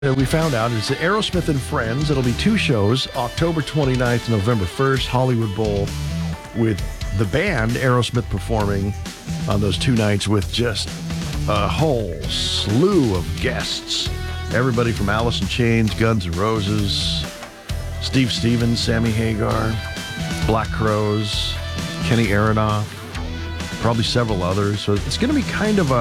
we found out is Aerosmith and Friends. It'll be two shows, October 29th, November 1st, Hollywood Bowl, with the band Aerosmith performing on those two nights with just a whole slew of guests. Everybody from Alice in Chains, Guns N' Roses, Steve Stevens, Sammy Hagar, Black Crowes, Kenny Aronoff, probably several others. So it's going to be kind of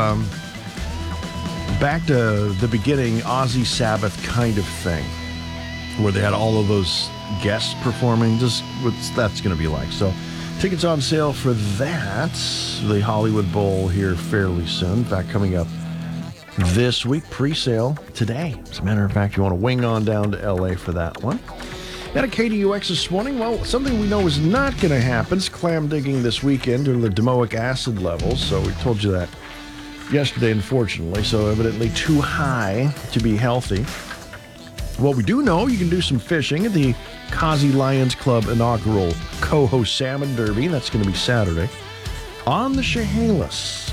back to the beginning Ozzy Sabbath kind of thing, where they had all of those guests performing. Just what's that's going to be like. So tickets on sale for that, the Hollywood Bowl, here fairly soon. In fact, coming up this week, pre-sale today. As a matter of fact, you want to wing on down to LA for that one. And at KDUX this morning, well, something we know is not going to happen is clam digging this weekend due to the domoic acid levels. So we told you that yesterday, unfortunately. So evidently too high to be healthy. What we do know, you can do some fishing at the Kazi Lions Club inaugural Coho Salmon Derby. That's going to be Saturday on the Chehalis.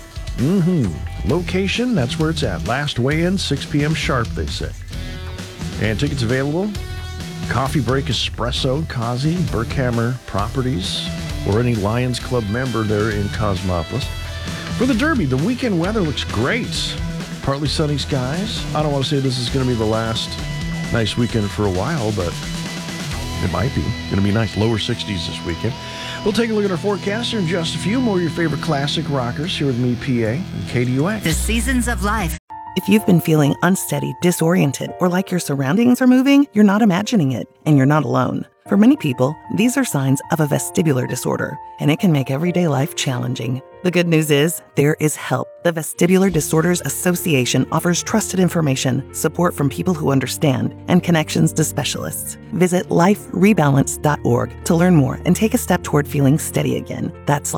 Location, that's where it's at. Last weigh-in, 6 p.m. sharp, they say. And tickets available. Coffee Break Espresso, Kazi, Berkhammer Properties, or any Lions Club member there in Cosmopolis. For the Derby, the weekend weather looks great. Partly sunny skies. I don't want to say this is going to be the last nice weekend for a while, but it might be. Going to be nice. Lower 60s this weekend. We'll take a look at our forecast here in just a few. More of your favorite classic rockers here with me, PA, and KDUX. The Seasons of Life. If you've been feeling unsteady, disoriented, or like your surroundings are moving, you're not imagining it, and you're not alone. For many people, these are signs of a vestibular disorder, and it can make everyday life challenging. The good news is, there is help. The Vestibular Disorders Association offers trusted information, support from people who understand, and connections to specialists. Visit liferebalance.org to learn more and take a step toward feeling steady again. That's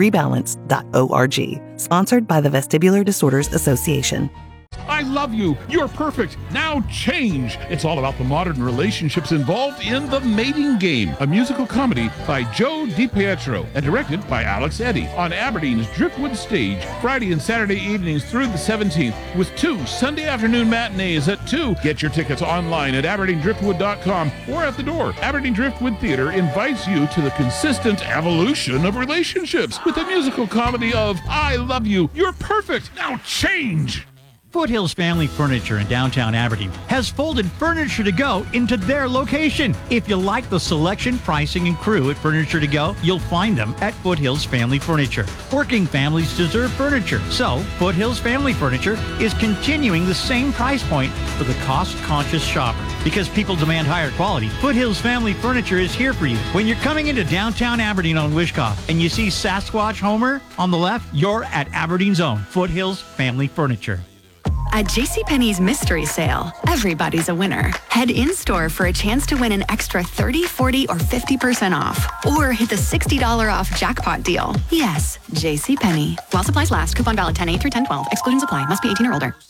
liferebalance.org. Sponsored by the Vestibular Disorders Association. I love you. You're perfect. Now change. It's all about the modern relationships involved in The Mating Game, a musical comedy by Joe DiPietro and directed by Alex Eddy on Aberdeen's Driftwood stage, Friday and Saturday evenings through the 17th, with 2 Sunday afternoon matinees at 2. Get your tickets online at AberdeenDriftwood.com or at the door. Aberdeen Driftwood Theater invites you to the consistent evolution of relationships with a musical comedy of I love you. You're perfect. Now change. Foothills Family Furniture in downtown Aberdeen has folded furniture to go into their location. If you like the selection, pricing, and crew at Furniture to Go, you'll find them at Foothills Family Furniture. Working families deserve furniture, so Foothills Family Furniture is continuing the same price point for the cost-conscious shopper. Because people demand higher quality, Foothills Family Furniture is here for you. When you're coming into downtown Aberdeen on Wishkoff and you see Sasquatch Homer on the left, you're at Aberdeen's own Foothills Family Furniture. At JCPenney's Mystery Sale, everybody's a winner. Head in-store for a chance to win an extra 30, 40, or 50% off. Or hit the $60 off jackpot deal. Yes, JCPenney. While supplies last, coupon valid 10/8 through 10/12. Excluding supply. Must be 18 or older.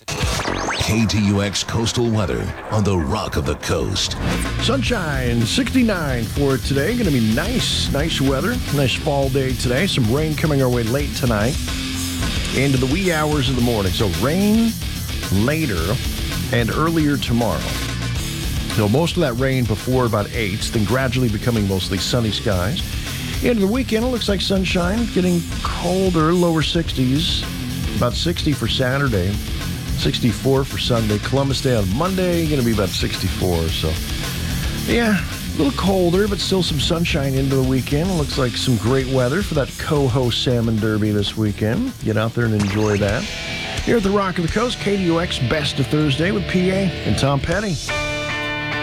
KTUX Coastal Weather on the Rock of the Coast. Sunshine, 69 for it today. Going to be nice weather. Nice fall day today. Some rain coming our way late tonight into the wee hours of the morning. So rain later and earlier tomorrow. So most of that rain before about 8, then gradually becoming mostly sunny skies. Into the weekend, it looks like sunshine, getting colder, lower 60s, about 60 for Saturday, 64 for Sunday. Columbus Day on Monday, going to be about 64. So, yeah, a little colder, but still some sunshine into the weekend. It looks like some great weather for that Coho Salmon Derby this weekend. Get out there and enjoy that. Here at the Rock of the Coast, KDUX Best of Thursday with PA and Tom Petty.